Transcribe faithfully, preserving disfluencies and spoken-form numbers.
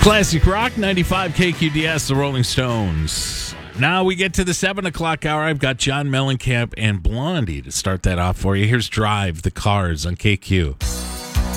Classic Rock ninety-five K Q D S, the Rolling Stones. Now we get to the seven o'clock hour. I've got John Mellencamp and Blondie to start that off for you. Here's Drive the Cars on K Q.